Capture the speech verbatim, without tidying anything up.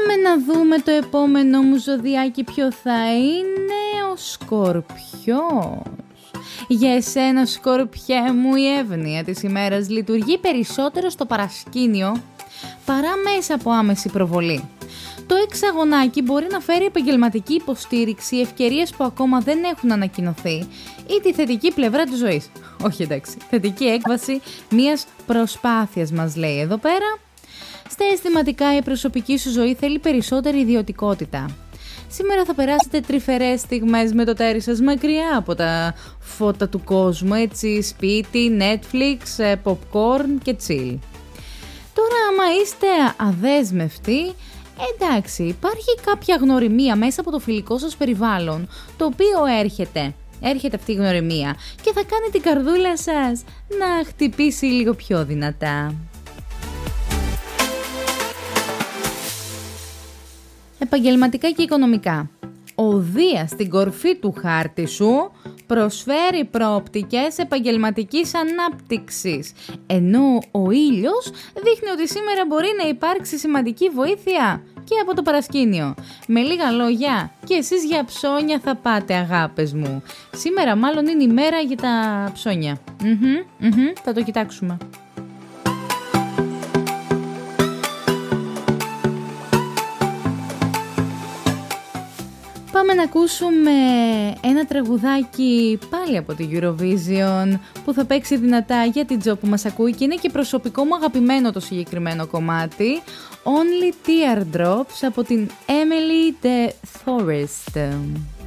Πάμε να δούμε το επόμενο μου ζωδιάκι ποιο θα είναι. Ο Σκορπιός. Για εσένα, Σκορπιέ μου, η εύνοια της ημέρας λειτουργεί περισσότερο στο παρασκήνιο παρά μέσα από άμεση προβολή. Το εξαγωνάκι μπορεί να φέρει επαγγελματική υποστήριξη, ευκαιρίες που ακόμα δεν έχουν ανακοινωθεί ή τη θετική πλευρά της ζωής. Όχι, εντάξει, θετική έκβαση μιας προσπάθειας μας λέει εδώ πέρα. Στα αισθηματικά, η προσωπική σου ζωή θέλει περισσότερη ιδιωτικότητα. Σήμερα θα περάσετε τρυφερές στιγμές με το τέρι σας μακριά από τα φώτα του κόσμου, έτσι, σπίτι, Netflix, popcorn και chill. Τώρα, άμα είστε αδέσμευτοι, εντάξει, υπάρχει κάποια γνωριμία μέσα από το φιλικό σας περιβάλλον, το οποίο έρχεται, έρχεται αυτή η γνωριμία και θα κάνει την καρδούλα σας να χτυπήσει λίγο πιο δυνατά. Επαγγελματικά και οικονομικά. Ο Δίας στην κορφή του χάρτη σου προσφέρει προοπτικές επαγγελματικής ανάπτυξης, ενώ ο ήλιος δείχνει ότι σήμερα μπορεί να υπάρξει σημαντική βοήθεια και από το παρασκήνιο. Με λίγα λόγια, και εσείς για ψώνια θα πάτε, αγάπες μου. Σήμερα μάλλον είναι η μέρα για τα ψώνια. Mm-hmm, mm-hmm, θα το κοιτάξουμε. Πάμε να ακούσουμε ένα τραγουδάκι πάλι από τη Eurovision που θα παίξει δυνατά για την Τζο που μας ακούει και είναι και προσωπικό μου αγαπημένο το συγκεκριμένο κομμάτι. Only Teardrops από την Emily de Forest.